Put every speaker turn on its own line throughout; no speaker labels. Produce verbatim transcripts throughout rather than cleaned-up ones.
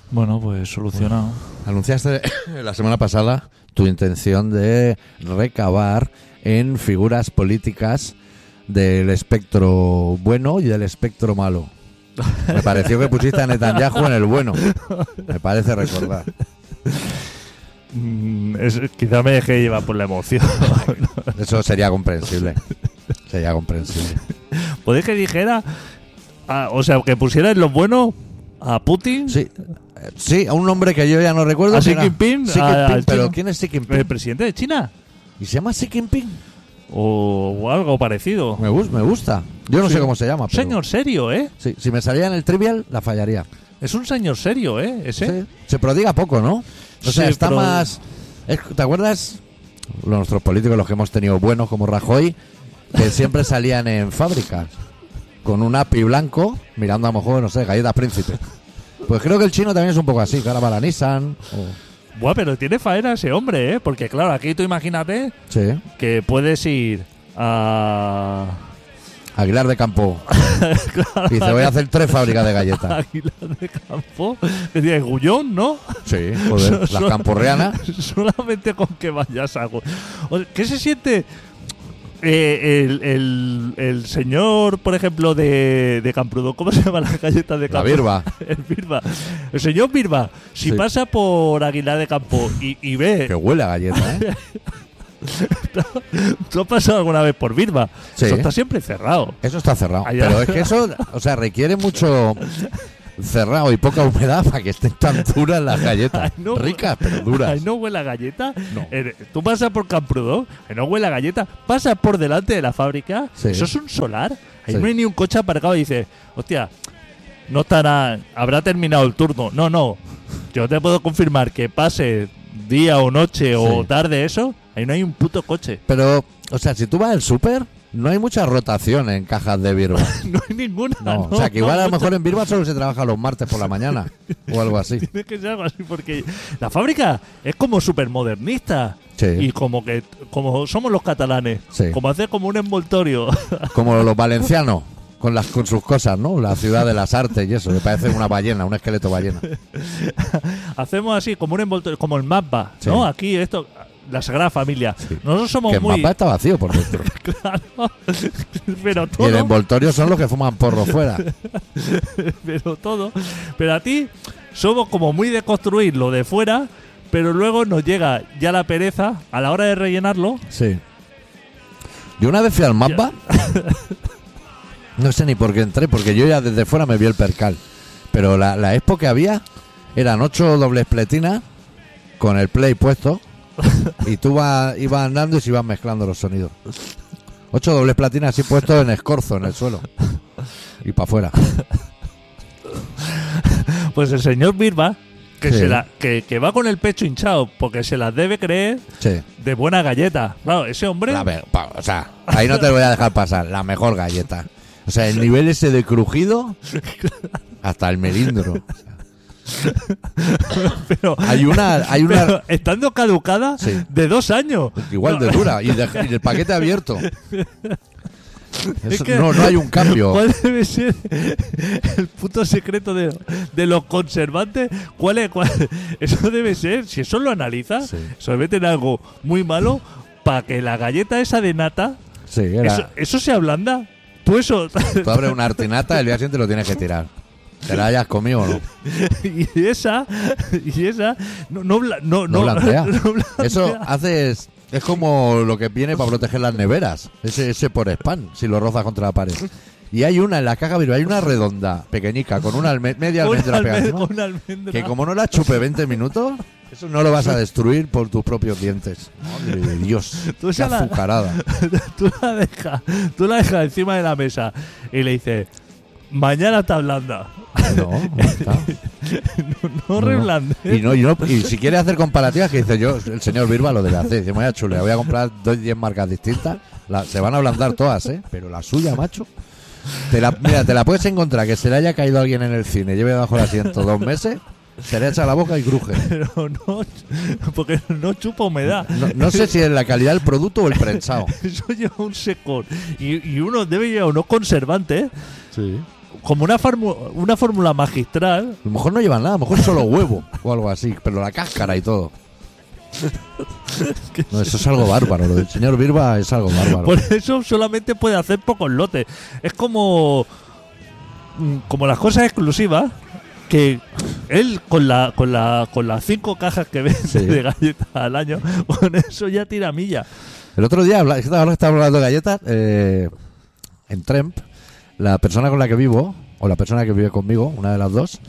Bueno, pues solucionado.
Bueno, anunciaste la semana pasada tu intención de recabar en figuras políticas del espectro bueno y del espectro malo. Me pareció que pusiste a Netanyahu en el bueno. Me parece recordar.
Mm, es, quizá me dejé llevar por la emoción.
Eso sería comprensible. Sería comprensible.
¿Podéis que dijera? Ah, o sea, que pusiera en lo bueno a Putin.
Sí, sí, a un nombre que yo ya no recuerdo.
¿A Xi Jinping?
Xi
A-
Jinping,
al
pero
chino.
¿quién es Xi
¿El
Jinping?
presidente de China?
¿Y se llama Xi Jinping?
O, o algo parecido.
Me, gus- me gusta. Yo no
Sí.
sé cómo se llama. Pero
Señor serio, ¿eh?
sí, si me salía en el trivial, la fallaría.
Es un señor serio, ¿eh? Ese.
Sí. Se prodiga poco, ¿no? O sea,
Sí,
está
pero-
más... es- ¿Te acuerdas? Nuestros políticos, los que hemos tenido buenos, como Rajoy, que siempre salían en fábricas con un api blanco, mirando a lo mejor, no sé, galletas príncipe. Pues creo que el chino también es un poco así, que ahora va a la Nissan. O...
Buah, pero tiene faena ese hombre, ¿eh? Porque claro, aquí tú imagínate
Sí.
que puedes ir a...
Aguilar de Campo. Y dice, voy a hacer tres fábricas de galletas.
Aguilar de Campo, que tiene Gullón, ¿no?
Sí, joder, las
Sol-
campurrianas.
Solamente con que vayas a... Gu- O sea, ¿qué se siente eh, el, el, el señor, por ejemplo, de, de Camprodón? ¿Cómo se llama la galleta de
La
Camprodón?
Birba.
El Birba. El señor Birba, si
Sí.
pasa por Aguilar de Campo y, y ve...
Que huele a galleta, ¿eh?
¿Tú has pasado alguna vez por Birba?
Sí.
Eso está siempre cerrado.
Eso está cerrado.
Allá.
Pero es que eso, o sea, requiere mucho cerrado y poca humedad para que estén tan duras las galletas.
Ay, no.
Ricas, pero duras.
Ay, no huele a galleta.
No.
Eh, tú pasas por Camprodón, que no huele a galleta. Pasas por delante de la fábrica.
Sí.
Eso es un solar. Ahí
Sí.
no hay ni un coche aparcado y dices, hostia, no estará, habrá terminado el turno. No, no. Yo te puedo confirmar que pase día o noche o
Sí.
tarde eso, ahí no hay un puto coche.
Pero, o sea, si tú vas al súper, no hay mucha rotación en cajas de Birba.
No hay ninguna.
No,
No,
o sea, que igual
no,
a lo mejor en Birba solo se trabaja los martes por la mañana o algo así.
Tiene que ser algo así porque la fábrica es como súper modernista.
Sí.
Y como que como somos los catalanes,
Sí.
como hacer como un envoltorio.
Como los valencianos, con las con sus cosas, ¿no? La ciudad de las artes y eso, que parece una ballena, un esqueleto ballena.
Hacemos así como un envoltorio, como el mapa,
Sí.
¿no? Aquí esto, la Sagrada Familia.
Sí.
Nosotros somos
Que el
muy
mapa está vacío por dentro.
claro, pero
Y el
todo,
envoltorio son los que fuman porro fuera.
pero todo, pero a ti somos como muy de construir lo de fuera, pero luego nos llega ya la pereza a la hora de rellenarlo.
Sí. Yo una vez fui al mapa. No sé ni por qué entré, porque yo ya desde fuera me vi el percal. Pero la, la expo que había eran ocho dobles pletinas con el play puesto. Y tú vas, ibas andando y se iban mezclando los sonidos. Ocho dobles platinas así puestos en escorzo en el suelo. Y para afuera.
Pues el señor Birba, que,
Sí.
se la, que, que va con el pecho hinchado porque se las debe creer
Sí.
de buena galleta. Claro, ese hombre...
La me- pa- o sea, ahí no te lo voy a dejar pasar. La mejor galleta. O sea, el nivel ese de crujido hasta el melindro.
pero,
Hay una, hay una
pero estando caducada
Sí.
de dos años.
igual de dura y, de- y el paquete abierto.
Es
Eso-
que-
no, no hay un cambio.
¿Cuál debe ser el puto secreto de, de los conservantes? ¿Cuál es? cuál- Eso debe ser, si eso lo analizas,
Sí.
se meten algo muy malo para que la galleta esa de nata,
Sí, era.
eso, eso se ablanda. Tú eso...
Tú abres una artinata, el día siguiente lo tienes que tirar. Te la hayas comido o no.
y esa, y esa, no, no, bla- no,
No
no,
blandea.
no blandea.
Eso haces. Es como lo que viene para proteger las neveras. Ese, ese por spam, si lo rozas contra la pared. Y hay una en la caja, pero hay una redonda, pequeñica, con una alme- media
Una
almendra pegada
almendra-
encima,
una almendra.
que como no la chupe veinte minutos, eso no lo vas a destruir por tus propios dientes. Madre de Dios,
Tú
qué
esa la-
azucarada.
tú la dejas, tú la dejas encima de la mesa y le dices, mañana está blanda.
No, no está.
No, no
No,
reblandes.
Y, no, y, no- y si quieres hacer comparativas, que dice yo, el señor Birba lo debe hacer. Dice, voy a chule, voy a comprar dos, diez marcas distintas. La- se van a ablandar todas, ¿eh? Pero la suya, macho. Te la, mira, te la puedes encontrar que se le haya caído alguien en el cine, lleve debajo del asiento dos meses, se le echa la boca y cruje.
Pero no, porque no chupa humedad.
No, no sé si es la calidad del producto o el prensado.
Eso lleva un secor. Y, y uno debe llevar unos conservantes.
Sí.
como una, formu- una fórmula magistral.
A lo mejor no llevan nada, a lo mejor solo huevo o algo así, pero la cáscara y todo. No, eso es algo bárbaro. Lo del señor Birba es algo bárbaro.
Por eso solamente puede hacer pocos lotes. Es como mm, como las cosas exclusivas que él con la con la con las cinco cajas que vende
Sí.
de galletas al año, con eso ya tira milla.
El otro día, habla- ahora que estaba hablando de galletas, eh, en Tremp, la persona con la que vivo, o la persona que vive conmigo, una de las dos,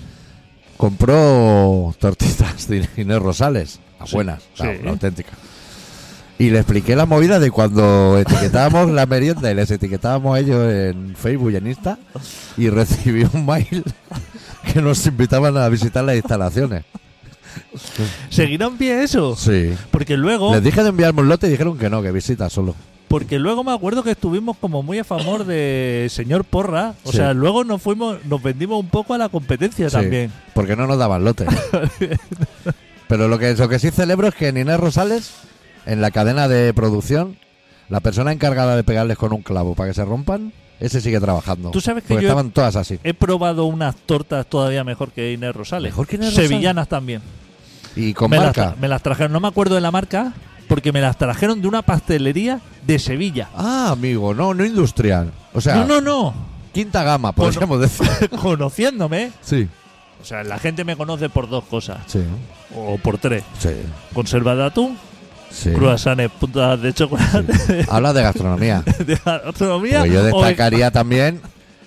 compró tortitas de Inés Rosales, las
Sí,
buenas, la,
sí.
la auténtica. Y le expliqué la movida de cuando etiquetábamos la merienda y les etiquetábamos a ellos en Facebook y en Insta, y recibí un mail que nos invitaban a visitar las instalaciones.
¿Seguirán bien eso?
Sí.
Porque luego
Les dije de enviarme un lote y dijeron que no, que visita solo.
porque luego me acuerdo que estuvimos como muy a favor de señor Porra, o
Sí.
sea, luego nos fuimos nos vendimos un poco a la competencia
Sí,
también.
porque no nos daban lote. Pero lo que, lo que sí celebro es que en Inés Rosales, en la cadena de producción, la persona encargada de pegarles con un clavo para que se rompan, ese sigue trabajando.
Tú sabes que
Porque
yo-
estaban todas así.
He probado unas tortas todavía mejor que Inés Rosales.
¿Mejor que Inés Rosales?
Sevillanas también.
Y con
me, las
marca.
tra- me las trajeron, no me acuerdo de la marca, porque me las trajeron de una pastelería de Sevilla.
Ah, amigo, no, no industrial. O sea,
no, no, no.
quinta gama,
Pues no.
podríamos decir.
Conociéndome,
Sí,
o sea, la gente me conoce por dos cosas,
sí,
o por tres.
sí.
Conserva de atún,
sí.
croissants, puntas de chocolate,
Habla de gastronomía.
de gastronomía.
Porque yo
o de-
destacaría también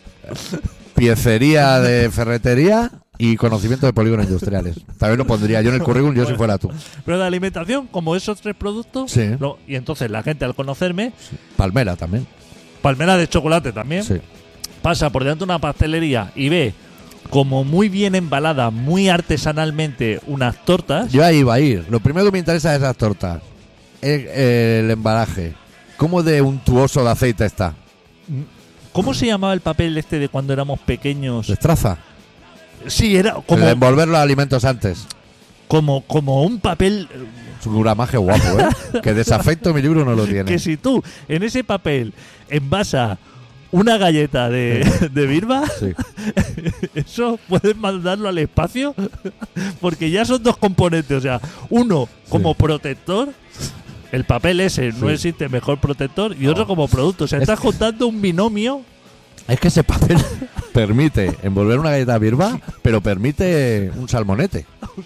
piecería de ferretería y conocimiento de polígonos industriales. También lo pondría yo en el currículum, yo si fuera tú.
Pero de alimentación, como esos tres productos.
Sí.
no, y entonces la gente al conocerme,
Palmera también.
palmera de chocolate también,
Sí.
pasa por delante de una pastelería y ve como muy bien embalada, muy artesanalmente, unas tortas.
Yo ahí iba a ir. Lo primero que me interesa de esas tortas es el embalaje. ¿Cómo de untuoso de aceite está?
¿Cómo se llamaba el papel este de cuando éramos pequeños?
¿Destraza?
Sí, era
El
como,
de envolver los alimentos antes.
como, como un papel eh,
Es un gramaje guapo, ¿eh? Que desafecto mi libro no lo tiene.
que si tú en ese papel envasas una galleta de, de Birba,
Sí.
eso puedes mandarlo al espacio porque ya son dos componentes. O sea, uno como
Sí.
protector, el papel ese no
Sí.
existe mejor protector, y otro
No.
como producto. O sea,
Es-
estás contando un binomio.
Es que ese papel permite envolver una galleta Birba, pero permite un salmonete.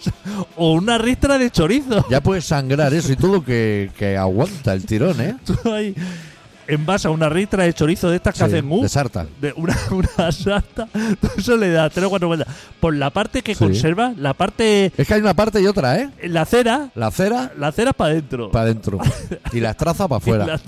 O una ristra de chorizo.
Ya puedes sangrar eso y todo que, que aguanta el tirón, ¿eh?
Tú ahí envasas una ristra de chorizo de estas que
Sí,
hacen mu,
de sarta.
de una, una sarta, eso le da tres o cuatro vueltas. Por la parte que
Sí.
conserva, la parte,
Es que hay una parte y otra, ¿eh?
la cera,
La cera
la cera es para adentro.
para adentro y la estraza para
Y
afuera.
la-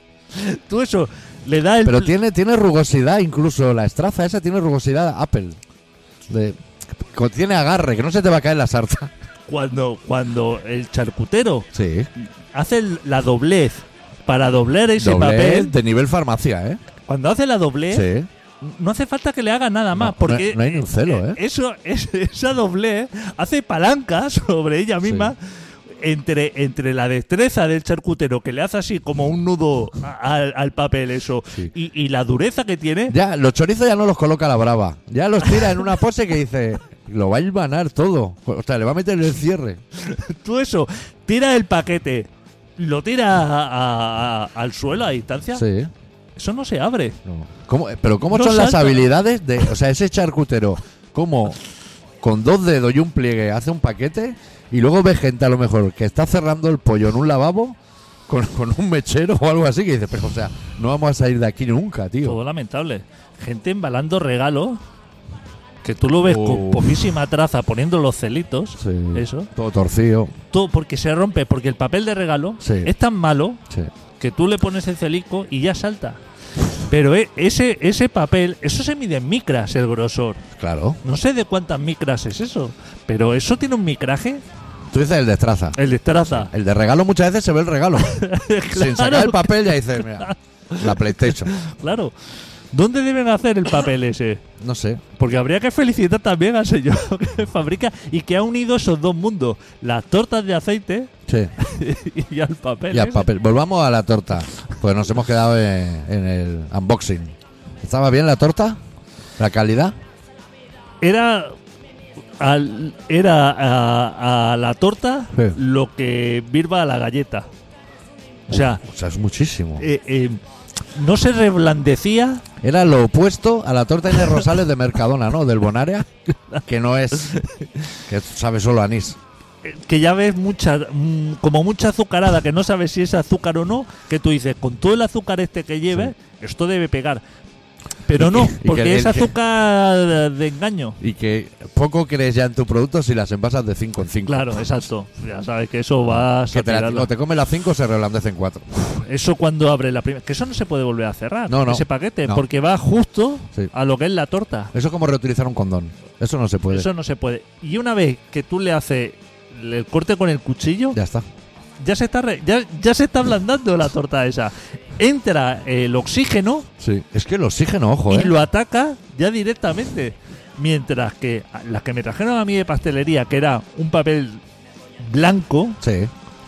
Tú eso le da el
Pero
pl-
tiene, tiene rugosidad, incluso la estraza esa tiene rugosidad Apple. De, tiene agarre, que no se te va a caer la sarta.
cuando cuando el charcutero
Sí.
hace el- la doblez para doblar ese
Doblez
papel,
de nivel farmacia, ¿eh?
cuando hace la doblez,
Sí.
no hace falta que le haga nada más,
No,
porque
no hay- no hay ni un celo, ¿eh?
Eso, es- esa doblez hace palanca sobre ella misma. Entre, entre la destreza del charcutero, que le hace así como un nudo a- al, al papel eso,
Sí.
y, y la dureza que tiene,
Ya, los chorizos ya no los coloca a la brava. Ya los tira en una pose que dice, lo va a hilvanar todo. O sea, le va a meter el cierre.
tú eso, tira el paquete, lo tira a- a- a- al suelo a distancia,
Sí.
eso no se abre.
No. ¿Cómo- pero ¿cómo
No
son las
salta.
habilidades de... O sea, ese charcutero, cómo con dos dedos y un pliegue hace un paquete y luego ve gente a lo mejor que está cerrando el pollo en un lavabo con, con un mechero o algo así que dice, pero o sea, no vamos a salir de aquí nunca, tío.
Todo lamentable. Gente embalando regalos que tú lo ves con
Oh.
poquísima traza poniendo los celitos,
Sí.
eso,
Todo torcido.
todo porque se rompe, porque el papel de regalo
Sí.
es tan malo
Sí.
que tú le pones el celico y ya salta. Pero e- ese, ese papel, eso se mide en micras el grosor.
Claro.
No sé de cuántas micras es eso, pero eso tiene un micraje,
Tú dices el destraza.
el de traza.
El de regalo muchas veces se ve el regalo. Sin sacar
Claro,
el papel ya dices, mira, la PlayStation.
claro. ¿Dónde deben hacer el papel ese?
No sé.
Porque habría que felicitar también al señor que fabrica y que ha unido esos dos mundos, las tortas de aceite
Sí.
y al papel.
Y al
ese.
papel. Volvamos a la torta. Pues nos hemos quedado en, en el unboxing. ¿Estaba bien la torta? ¿La calidad?
Era al- era a, a la torta
Sí.
lo que Birba a la galleta. O sea,
O sea, es muchísimo.
eh, eh, no se reblandecía.
Era lo opuesto a la torta Inés Rosales de Mercadona, ¿no? Del Bonaria, que no es... que sabe solo a anís.
eh, Que ya ves mucha, mm, como mucha azucarada, que no sabes si es azúcar o no, que tú dices, con todo el azúcar este que lleve, esto debe pegar. Pero no,
Y que
porque
el-
es
el que-
azúcar de engaño.
Y que poco crees ya en tu producto si las envasas de cinco en cinco.
Claro, exacto. Ya sabes que eso va a
Que te, la-
saturarlo.
o te comes las cinco se reblandece en cuatro.
Eso cuando abre la primera. Que eso no se puede volver a cerrar.
No, no.
Ese paquete.
No.
Porque va justo
Sí.
a lo que es la torta.
Eso es como reutilizar un condón. Eso no se puede.
Eso no se puede. Y una vez que tú le haces el corte con el cuchillo,
Ya está.
ya se está re- ya, ya se está ablandando la torta esa. Entra el oxígeno
Sí. Es que el oxígeno, ojo,
y
¿eh?
lo ataca ya directamente. Mientras que las que me trajeron a mí de pastelería, que era un papel blanco,
Sí.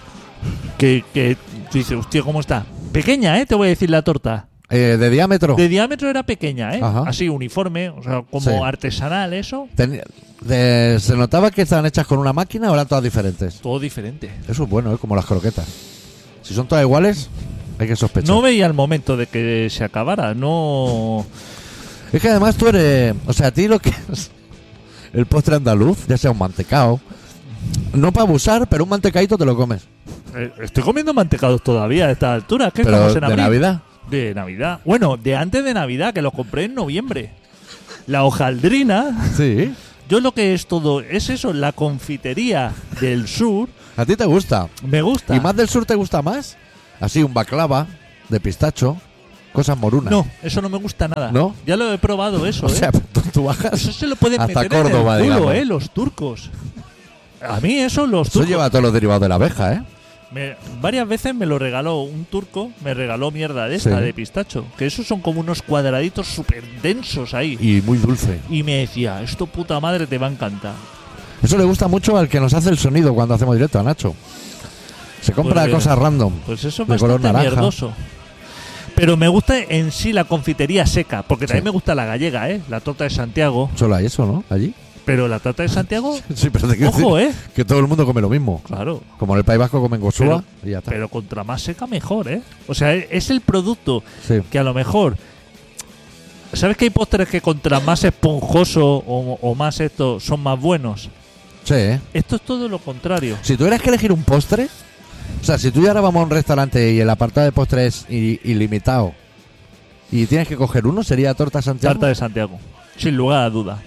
que, que tú dices, hostia, ¿cómo está? Pequeña, ¿eh? Te voy a decir la torta.
Eh, de diámetro.
De diámetro era pequeña, ¿eh?
Ajá.
Así, uniforme, o sea, como
Sí.
artesanal, eso.
Ten- de- ¿Se notaba que estaban hechas con una máquina o eran todas diferentes?
Todo diferente.
Eso es bueno, ¿eh? Como las croquetas. Si son todas iguales, hay que sospechar.
No veía el momento de que se acabara, no.
Es que además tú eres... O sea, a ti lo que es el postre andaluz, ya sea un mantecao, no para abusar, pero un mantecadito te lo comes.
Eh, Estoy comiendo mantecados todavía a esta altura. ¿Qué
Pero
estamos en
de
abril?
Navidad.
De Navidad. Bueno, de antes de Navidad, que los compré en noviembre. La hojaldrina.
Sí.
Yo lo que es todo, es eso, la confitería del sur.
¿A ti te gusta?
Me gusta.
¿Y más del sur te gusta más? Así, un baklava de pistacho, cosas morunas.
No, eso no me gusta nada.
¿No?
Ya lo he probado eso,
O
¿eh?
sea, tú, tú bajas...
Eso se lo pueden
hasta
meter
Córdoba,
en el culo,
digamos.
¿eh? Los turcos. A mí eso, los
Eso
turcos.
lleva todos los derivados de la abeja, ¿eh?
Me- varias veces me lo regaló un turco, me regaló mierda de esta,
Sí.
de pistacho. Que esos son como unos cuadraditos súper densos ahí.
Y muy dulce.
Y me decía, esto puta madre te va a encantar.
Eso le gusta mucho al que nos hace el sonido cuando hacemos directo, a Nacho. Se compra
Pues,
cosas random.
Pues eso es
De color
bastante
naranja.
mierdoso. Pero me gusta en sí la confitería seca, porque también
Sí.
me gusta la gallega, ¿eh? La torta de Santiago.
Solo hay eso, ¿no? Allí.
Pero la torta de Santiago,
Sí, pero te quiero
ojo,
decir
¿eh?
que todo el mundo come lo mismo.
Claro.
Como en el País Vasco comen gosúa y ya está.
Pero contra más seca, mejor, ¿eh? O sea, e- es el producto
Sí.
que a lo mejor. ¿Sabes que hay postres que contra más esponjoso o, o más esto son más buenos?
Sí, ¿eh?
Esto es todo lo contrario.
Si tuvieras que elegir un postre, o sea, si tú y ahora vamos a un restaurante y el apartado de postres es i- ilimitado y tienes que coger uno, ¿sería torta Santiago?
Tarta de Santiago. Sin lugar a duda.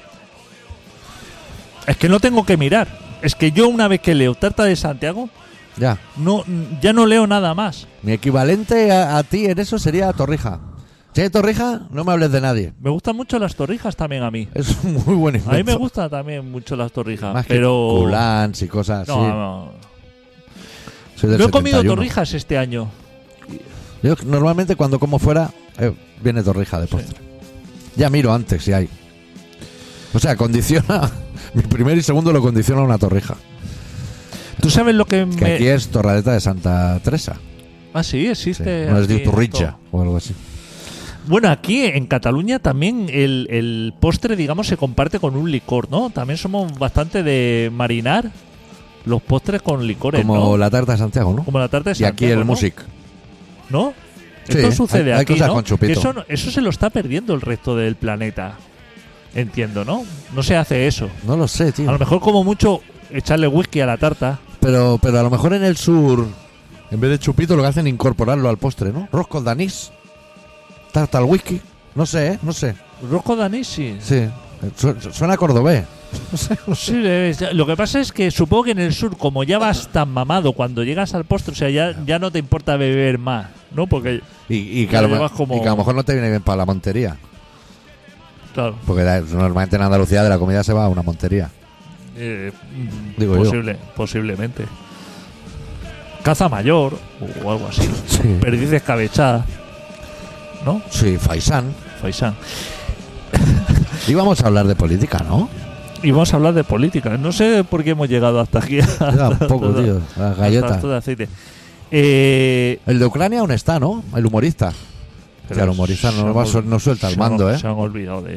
Es que no tengo que mirar. Es que yo una vez que leo Tarta de Santiago,
Ya.
no, ya no leo nada más.
Mi equivalente a, a ti en eso sería torrija. Si hay torrija, no me hables de nadie.
Me gustan mucho las torrijas también a mí.
Es un muy buen invento.
A mí me gustan también mucho las torrijas.
Más que
pero.
culans y cosas así.
No, no.
Soy del
No he comido
setenta y uno.
torrijas este año.
Yo normalmente cuando como fuera, eh, viene torrija de postre. Ya miro antes si hay. O sea, condiciona. Mi primer y segundo lo condiciona una torrija.
¿Tú sabes lo que
Que
me.
aquí es torradeta de Santa Teresa.
Ah, sí,
Sí.
existe.
No es de
aquí
Uturricha
esto.
o algo así.
Bueno, aquí en Cataluña también el, el postre, digamos, se comparte con un licor, ¿no? También somos bastante de marinar los postres con licores,
Como
¿no?
la tarta de Santiago, ¿no?
Como la tarta de
Y aquí
Santiago,
el
¿no?
music.
¿No?
Sí,
Esto sucede
hay- hay
aquí,
cosas
¿no?
con chupito.
Que eso, no- eso se lo está perdiendo el resto del planeta. Entiendo, ¿no? No se hace eso.
No lo sé, tío.
A lo mejor como mucho echarle whisky a la tarta.
Pero, pero a lo mejor en el sur, en vez de chupito, lo que hacen es incorporarlo al postre, ¿no? Roscos de anís, tarta al whisky. No sé, ¿eh? No sé.
Rosco de anís, sí.
Sí. Su- Suena cordobés. No sé, no sé.
Sí, es- lo que pasa es que supongo que en el sur, como ya vas tan mamado cuando llegas al postre, o sea, ya, ya no te importa beber más, ¿no? Porque,
Y, y, que
Ya
a lo,
lo
me-
llevas como-
y que a lo mejor no te viene bien para la montería.
claro,
Porque da- normalmente en Andalucía de la comida se va a una montería.
eh, mm,
Digo yo.
posible, posiblemente. Caza mayor o algo así.
Sí.
Perdiz escabechada, ¿no?
Sí, Faisán.
Faisán.
Íbamos a hablar de política, ¿no?
Y vamos a hablar de política. No sé por qué hemos llegado hasta aquí.
Queda un poco, tío. Las
Hasta
galletas.
esto de aceite. Eh,
El de Ucrania aún está, ¿no? El humorista.
pero
Ya, el humorista
se
no,
han
va,
ol-
no suelta el
se han-
mando, ¿eh?
Se han olvidado de él.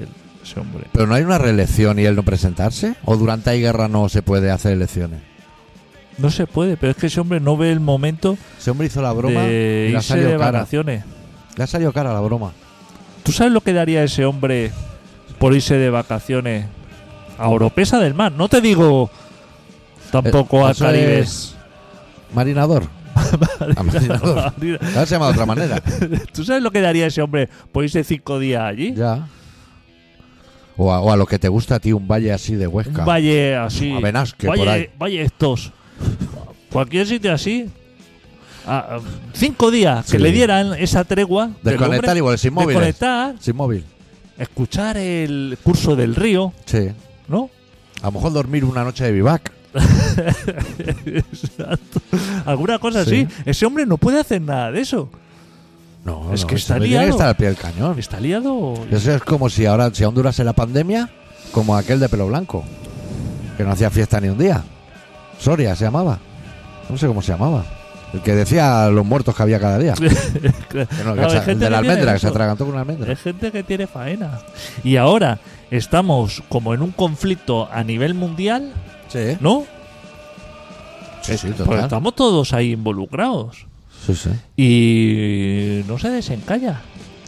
ese hombre.
Pero no hay una reelección y él no presentarse. ¿O durante hay guerra no se puede hacer elecciones?
No se puede, pero es que ese hombre no ve el momento
Ese hombre hizo la broma
de
y le ha
irse
salido
de
cara.
vacaciones.
Le ha salido cara la broma.
¿Tú sabes lo que daría ese hombre por irse de vacaciones a Oropesa del Mar? No te digo tampoco
Eh,
a
eso
Caribe.
es Marinador. A marinador. A ver, se llama de otra manera.
¿Tú sabes lo que daría ese hombre por irse cinco días allí?
Ya. O a, o a lo que te gusta a ti, un valle así de Huesca.
Un valle así.
A Benasque, por ahí.
valle, valle estos. Cualquier sitio así. Ah, ah, cinco días
Sí.
que le dieran esa tregua. del
Desconectar
hombre,
igual, sin móviles.
Desconectar,
Sin móvil.
escuchar el curso del río,
Sí.
¿no?
A lo mejor dormir una noche de vivac.
Exacto. Alguna cosa
Sí.
así. Ese hombre no puede hacer nada de eso.
No,
Es
no,
que
ese
está
hombre tiene que
liado.
estar al pie del cañón.
Está liado.
Eso es como si ahora, si aún durase la pandemia, como aquel de pelo blanco, que no hacía fiesta ni un día. Soria se llamaba. No sé cómo se llamaba. El que decía los muertos que había cada día. Que no, que
Claro, hay
se-
gente
el de
que
la
tiene
almendra, que se
eso.
atragantó con una almendra.
Es gente que tiene faena. Y ahora estamos como en un conflicto a nivel mundial,
Sí,
¿no?
sí, sí,
Pues
total.
estamos todos ahí involucrados.
Sí, sí.
Y no se desencalla.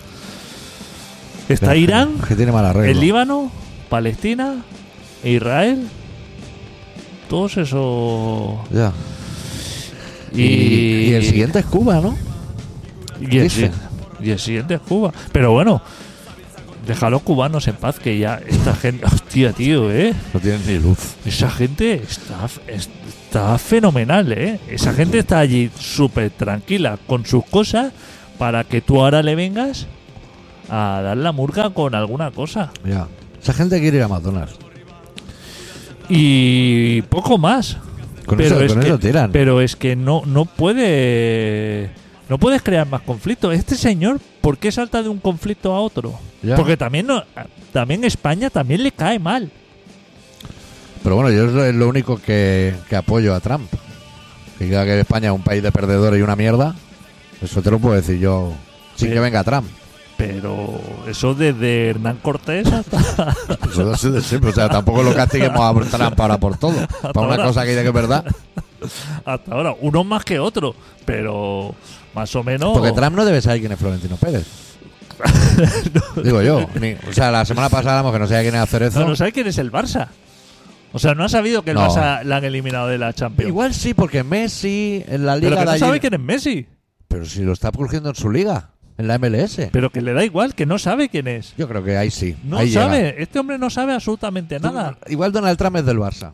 Está
Pero
Irán,
Que tiene mal arreglo.
el Líbano, Palestina, e Israel. Todos esos.
Ya.
Y,
Y, y el siguiente es Cuba, ¿no?
Y el,
dice.
y el siguiente es Cuba. Pero bueno, deja a los cubanos en paz, que ya esta gente. Hostia, tío, ¿eh?
No tienen ni luz.
Esa gente está, está fenomenal, ¿eh? Esa gente está allí súper tranquila con sus cosas para que tú ahora le vengas a dar la murga con alguna cosa.
Ya. Esa gente quiere ir a McDonald's.
Y poco más.
Con
pero
eso,
es
con
que,
eso tiran.
Pero es que no, no puede. No puedes crear más conflictos. Este señor, ¿por qué salta de un conflicto a otro?
Ya.
Porque también no, también España también le cae mal.
Pero bueno, yo es lo, es lo único que, que apoyo a Trump. Que diga que España es un país de perdedores y una mierda. Eso te lo puedo decir yo sin
Sí.
que venga Trump.
Pero eso desde Hernán Cortés hasta.
Eso no sé de siempre. O sea, tampoco lo castiguemos a Trump ahora por todo. Para una
ahora.
cosa que dice que es verdad.
hasta ahora. Unos más que otros. Pero más o menos.
Porque Trump no debe saber quién es Florentino Pérez. Digo yo. Ni- o sea, la semana pasada hablamos que no sabía quién era Cerezo.
No, no sabe quién es el Barça. O sea, no ha sabido que el
No.
Barça la han eliminado de la Champions.
Igual sí, porque Messi en la liga
pero que
de
no
allí-
sabe quién es Messi.
Pero si lo está cogiendo en su liga, en la M L S.
Pero que le da igual, que no sabe quién es.
Yo creo que ahí sí.
No
ahí llega.
sabe. Este hombre no sabe absolutamente nada.
Igual Donald Trump es del Barça.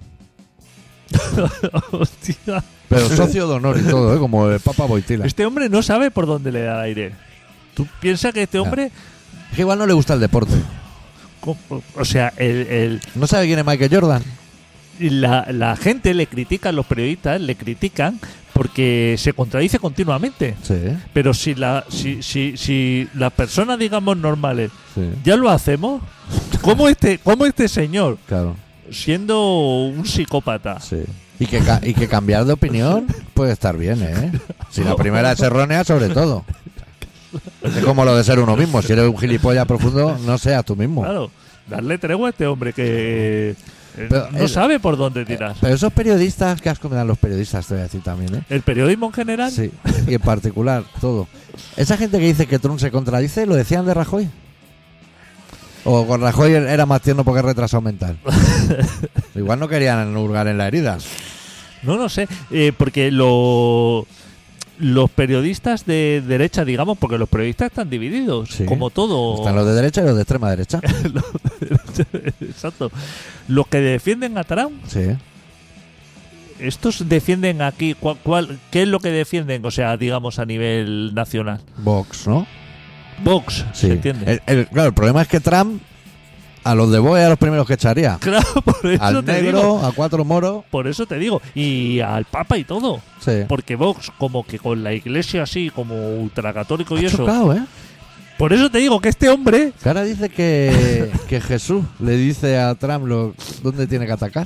Hostia.
Pero socio de honor y todo, ¿eh? Como el Papa Boitila.
Este hombre no sabe por dónde le da el aire. Tú piensas que este
Ya.
hombre.
Es que igual no le gusta el deporte.
co- O sea, el, el-
No sabe quién es Michael Jordan.
la, la gente le critica, los periodistas le critican porque se contradice continuamente.
Sí,
Pero si, la, si, si, si las personas, digamos, normales
sí.
ya lo hacemos, ¿cómo este, cómo este señor,
Claro,
siendo un psicópata,
sí. Y que, ca- y que cambiar de opinión puede estar bien, ¿eh? Si la primera es errónea, sobre todo. Es como lo de ser uno mismo. Si eres un gilipollas profundo, no seas tú mismo.
claro, darle tregua a este hombre que eh,
Pero
no
el-
sabe por dónde tirar?
Pero esos periodistas, que asco me dan los periodistas, te voy a decir también, ¿eh?
El periodismo en general,
Sí, y en particular, todo. Esa gente que dice que Trump se contradice, ¿lo decían de Rajoy? ¿O con Rajoy era más tierno porque es retrasado mental? Igual no querían hurgar en la herida.
no lo sé, eh, porque lo- los periodistas de derecha, digamos, porque los periodistas están divididos,
Sí.
como todo.
Están los de derecha y los de extrema derecha.
Exacto. Los que defienden a Trump,
Sí.
estos defienden aquí, ¿cuál, cuál- ¿qué es lo que defienden? O sea, digamos a nivel nacional.
Vox, ¿no?
Vox,
Sí.
¿se entiende?
El- el- claro, el problema es que Trump a los de Vox era los primeros que echaría.
Claro, por eso
Al
te
negro,
digo.
a cuatro moros.
Por eso te digo. Y al Papa y todo.
Sí.
Porque Vox, como que con la iglesia así, como ultracatólico y
Ha
eso.
chocado, ¿eh?
Por eso te digo que este hombre.
Que ahora dice que, que Jesús le dice a Trump lo, dónde tiene que atacar.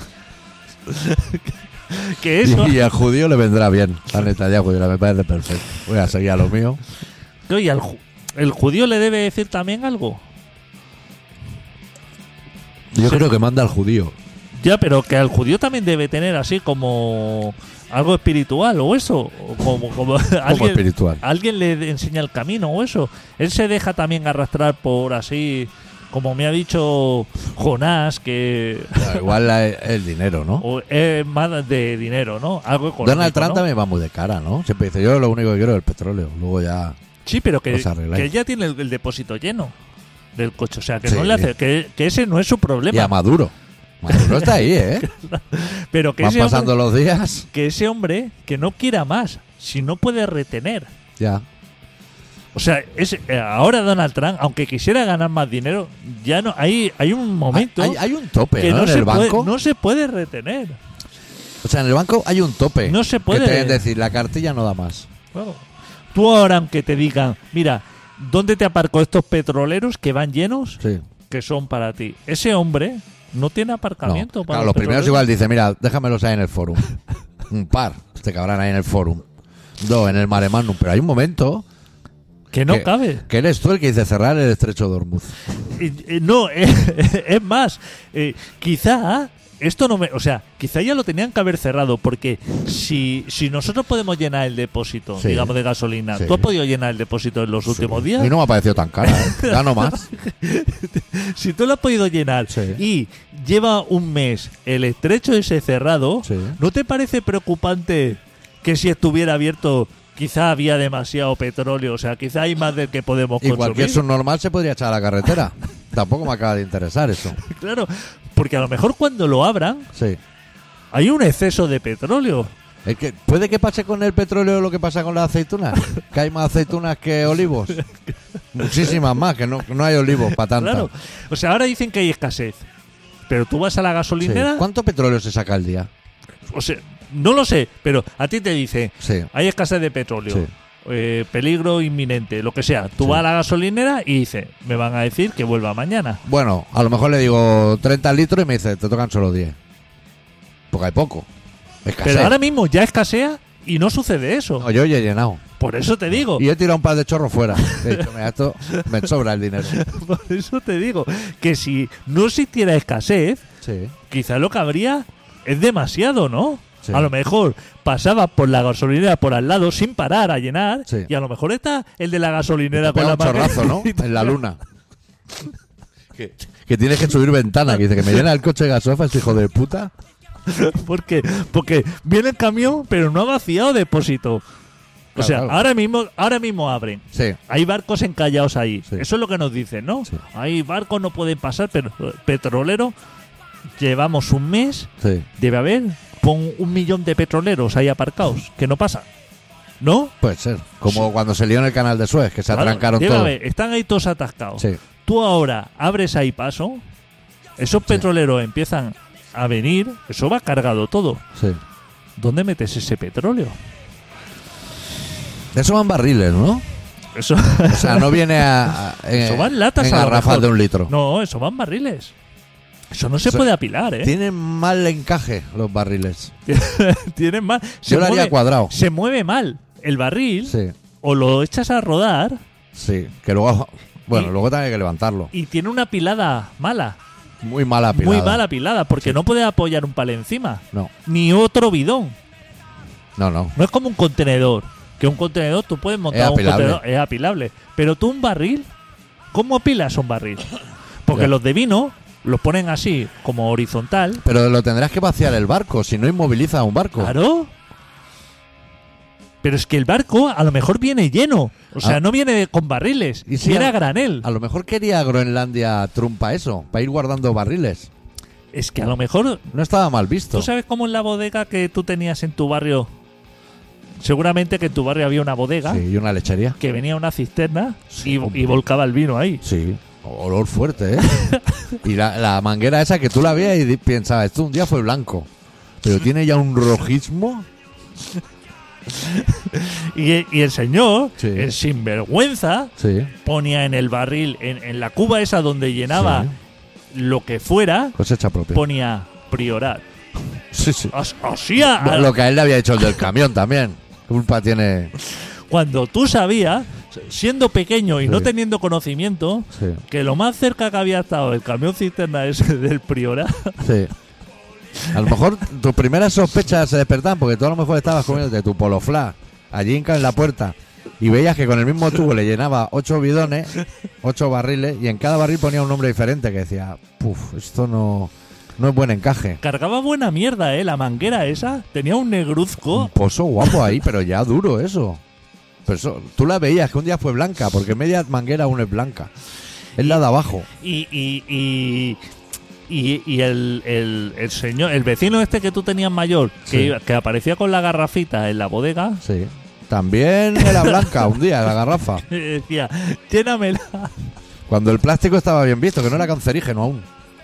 Que eso.
Y al judío le vendrá bien. La neta, ya judío, me parece perfecto. Voy a seguir a lo mío.
Oye, al ju- ¿el judío le debe decir también algo?
Yo
Sí.
creo que manda al judío.
Ya, pero que al judío también debe tener así como algo espiritual o eso. O como, como
Como
alguien,
espiritual.
alguien le enseña el camino o eso. Él se deja también arrastrar por así, como me ha dicho Jonás, que
Ya, igual la- el dinero, ¿no?
o es más de dinero, ¿no? Algo económico,
Donald Trump
¿no?
también va muy de cara, ¿no? Siempre dice, yo lo único que quiero es el petróleo. Luego ya...
Sí, pero que,
Los arregláis.
que él ya tiene el, el depósito lleno del coche. O sea, que
Sí.
no le hace, que, que ese no es su
Y
problema.
a Maduro. Maduro está ahí, ¿eh?
Pero que
Van
ese,
pasando
hombre,
los días.
que ese hombre que no quiera más, si no puede retener.
Ya.
O sea, es, eh, ahora Donald Trump, aunque quisiera ganar más dinero, ya no hay, hay un momento
Hay, hay un tope,
que
¿no?
no,
En
se
el
puede,
banco.
no se puede retener.
O sea, en el banco hay un tope.
No se puede.
Que te deben decir, la cartilla no da más.
Claro. Tú ahora, aunque te digan, mira, ¿dónde te aparco estos petroleros que van llenos?
Sí.
Que son para ti. Ese hombre no tiene
No.
aparcamiento para
Claro, los primeros
petroleros.
igual dicen, mira, déjamelos ahí en el forum. Un par. Este cabrón ahí en el forum. Dos en el Mare Magnum. Pero hay un momento
Que no
que,
cabe.
que eres tú el que dice cerrar el estrecho de Hormuz.
Y- y no, eh, es más, eh, quizá esto no me. O sea, quizá ya lo tenían que haber cerrado, porque si, si nosotros podemos llenar el depósito,
Sí.
digamos, de gasolina,
Sí.
¿tú has podido llenar el depósito en los últimos
Sí.
días?
Y no me ha parecido tan cara, ¿eh? Ya no más.
Si tú lo has podido llenar
Sí.
y lleva un mes el estrecho ese cerrado,
Sí.
¿no te parece preocupante que si estuviera abierto quizá había demasiado petróleo? O sea, quizá hay más del que podemos
Y
consumir.
cualquier subnormal se podría echar a la carretera. Tampoco me acaba de interesar eso.
Claro, porque a lo mejor cuando lo abran
Sí.
hay un exceso de petróleo.
Es que, ¿puede que pase con el petróleo lo que pasa con las aceitunas? Que hay más aceitunas que olivos. Muchísimas más, que no, no hay olivos para tantas.
Claro. O sea, ahora dicen que hay escasez. Pero tú vas a la
Sí.
gasolinera,
¿Cuánto petróleo se saca al día?
o sea, no lo sé, pero a ti te dice,
Sí.
hay escasez de petróleo,
Sí.
eh, peligro inminente, lo que sea. Tú
Sí.
vas a la gasolinera y dices, me van a decir que vuelva mañana.
Bueno, a lo mejor le digo treinta litros y me dice, te tocan solo diez. Porque hay poco. Escasez.
Pero ahora mismo ya escasea y no sucede eso.
No, yo ya he llenado.
Por eso te digo,
Y he tirado un par de chorros fuera. He dicho, mira, esto me sobra el dinero.
por eso te digo, que si no existiera escasez,
Sí.
quizás lo que habría es demasiado, ¿no?
Sí.
A lo mejor pasaba por la gasolinera por al lado sin parar a llenar,
Sí.
y a lo mejor está el de la gasolinera
Te
con
pega
la
un chorrazo, ¿no?
máquina-
En la luna. que, que tienes que subir ventana. Que dice que me llena el coche de gasofa, ese hijo de puta.
¿Por qué? Porque viene el camión, pero no ha vaciado depósito. O
Claro,
sea,
claro.
ahora mismo, ahora mismo abren.
Sí.
Hay barcos encallados ahí.
Sí.
Eso es lo que nos dicen, ¿no?
Sí.
Hay barcos, no pueden pasar, pero petrolero. Llevamos un mes,
Sí.
debe haber, pon un millón de petroleros ahí aparcados, que no pasan. ¿No?
Puede ser. Como cuando se lió en el canal de Suez, que se
Claro,
atrancaron
debe
todos.
haber, están ahí todos atascados.
Sí.
Tú ahora abres ahí paso, esos petroleros empiezan a venir, eso va cargado todo.
Sí.
¿Dónde metes ese petróleo?
Eso van barriles, ¿no?
Eso,
O sea, no viene a, a- en,
eso van latas
en
a lo
garrafas
mejor.
de un litro.
No, eso van barriles. Eso no se
Eso-
puede apilar, ¿eh?
Tienen mal encaje los barriles.
Tienen mal. Se
Yo lo haría
mueve,
cuadrado.
se mueve mal el barril,
Sí,
o lo echas a rodar
sí. Que luego, bueno,
Y-
luego también hay que levantarlo.
y tiene una pilada mala.
Muy mala pilada.
Muy mala pilada, porque no puede apoyar un palo encima.
No,
Ni otro bidón.
no, no.
No es como un contenedor. Que un contenedor tú puedes montar
Es
un
apilable.
contenedor, es apilable. Pero tú un barril, ¿cómo apilas un barril? Porque
Ya.
los de vino los ponen así, como horizontal.
Pero lo tendrás que vaciar el barco, si no inmoviliza un barco.
Claro. Pero es que el barco a lo mejor viene lleno. O sea,
Ah.
no viene con barriles.
¿Y si
viene
a-
a granel.
A lo mejor quería Groenlandia trumpa eso, para ir guardando barriles.
Es que a lo mejor.
No estaba mal visto.
¿Tú sabes cómo en la bodega que tú tenías en tu barrio? Seguramente que en tu barrio había una bodega
Sí, y una lechería.
que venía una cisterna
Sí,
y,
hombre.
y volcaba el vino ahí.
Sí, olor fuerte, ¿eh? y la, la manguera esa que tú la veías y di- pensabas, esto un día fue blanco. Pero tiene ya un rojismo.
Y, y el señor,
Sí.
el sinvergüenza,
Sí,
ponía en el barril, en, en la cuba esa donde llenaba lo que fuera,
cosecha propia.
ponía Priorat.
Sí, sí.
As- Así a-
Lo que a él le había hecho el del camión también. Culpa tiene.
cuando tú sabías siendo pequeño y
Sí.
no teniendo conocimiento,
Sí.
que lo más cerca que había estado el camión cisterna ese del Priora.
Sí. A lo mejor tus primeras sospechas se despertaban porque tú a lo mejor estabas comiendo de tu poloflá allí en la puerta y veías que con el mismo tubo le llenaba ocho bidones, ocho barriles y en cada barril ponía un nombre diferente que decía, puf, esto no, no es buen encaje.
Cargaba buena mierda, ¿eh? La manguera esa tenía un negruzco.
Un pozo guapo ahí, pero ya duro eso. Pero eso, tú la veías que un día fue blanca, porque media manguera aún es blanca. Es la de abajo.
Y, y, y, y, y el, el, el señor, el vecino este que tú tenías mayor, que,
Sí.
iba- que aparecía con la garrafita en la bodega,
Sí. También era blanca un día la garrafa.
decía, llénamela.
Cuando el plástico estaba bien visto, que no era cancerígeno aún.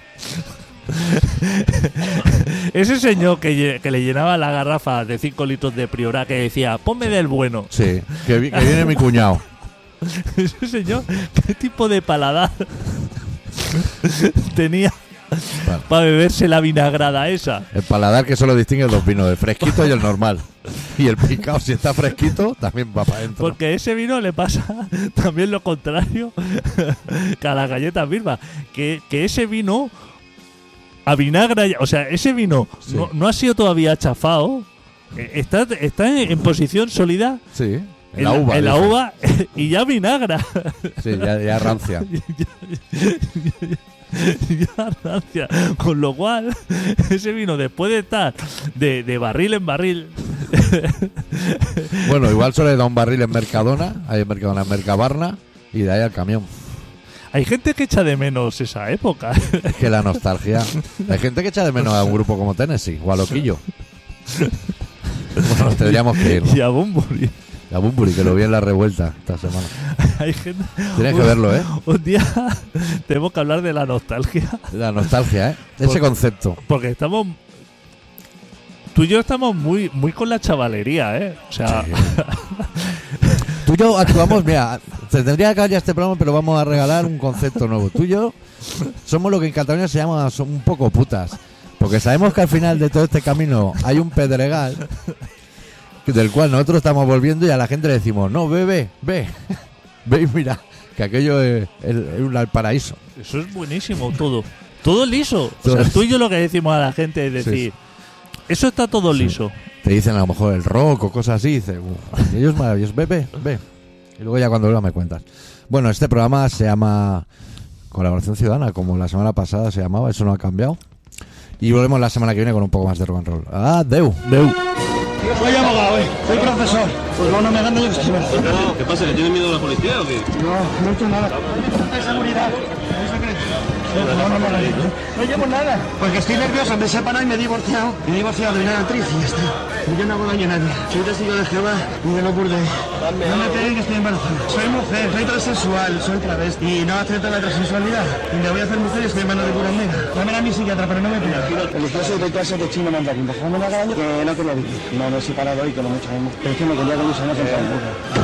Ese señor que, lle- que le llenaba la garrafa de cinco litros de Priora, que decía, ponme del bueno.
Sí. Que, vi- que viene mi cuñado.
Ese señor, ¿qué tipo de paladar tenía
Bueno,
para beberse la vinagrada esa?
el paladar que solo distingue dos vinos, el fresquito y el normal. Y el picado, si está fresquito, también va para adentro.
Porque a ese vino le pasa también lo contrario que a las galletas mismas. Que, que ese vino a vinagre, o sea, ese vino
Sí.
no, no ha sido todavía chafado. eh, Está, está en, en posición sólida
Sí. En
en
la uva.
en la
dice.
uva y ya vinagra.
Sí, ya, ya rancia.
Ya rancia. Con lo cual, ese vino, después de estar de, de barril en barril,
Bueno, igual solo le da un barril en Mercadona, hay en Mercadona, en Mercabarna, y de ahí al camión.
hay gente que echa de menos esa época.
Es que la nostalgia. Hay gente que echa de menos a un grupo como Tennessee o a Loquillo. Bueno, nos tendríamos que ir, ¿no?
Y a Bunbury.
A Bunbury, que lo vi en la revuelta esta semana.
Hay gente.
Tienes que verlo, ¿eh?
Un día tenemos que hablar de la nostalgia.
La nostalgia, ¿eh? Ese
Por-
concepto.
Porque estamos. Tú y yo estamos muy, muy con la chavalería, ¿eh? O sea,
Sí. Tú y yo actuamos, mira, se tendría que acabar ya este programa, pero vamos a regalar un concepto nuevo. Tú y yo somos lo que en Cataluña se llama son un poco putas. Porque sabemos que al final de todo este camino hay un pedregal del cual nosotros estamos volviendo y a la gente le decimos, no, ve, ve, ve, ve y mira, que aquello es, es- es un paraíso.
eso es buenísimo, todo. Todo liso. O
Todo
sea,
es-
tú y yo lo que decimos a la gente es decir, eso está todo
Sí.
liso.
Te dicen a lo mejor el rock o cosas así, y dices, "Uf, aquello es maravilloso, ve, ve, ve. Y luego ya cuando vuelva me cuentas. Bueno, este programa se llama Colaboración Ciudadana, como la semana pasada se llamaba, eso no ha cambiado. Y volvemos la semana que viene con un poco más de rock and roll. ¡Adeu!
Deu.
Soy abogado, ¿eh? Soy profesor. Pues no, no me gano yo que se me...
¿Qué pasa? ¿Le tienen miedo a la policía o qué?
No, no he hecho nada. De seguridad. ¿Eso crees? No, no me hagas eso. No llevo nada. Porque estoy nervioso, me he separado y me he divorciado. Me he divorciado de una actriz y ya está. Y yo no hago daño a nadie. Soy testigo de Jehová y de lo burde. No me peguen que estoy embarazada. Soy mujer, soy transexual, soy travesti. Y no acepto la transexualidad. Y me voy a hacer mujer y estoy en manos de cura negra. Dame a mi psiquiatra, pero no me pida. El clase de clase de chino mandarín. Dejadme una caña que no quería vivir. No, no he separado hoy, que lo mucho. Pero es que me quería con un seno contra el burro.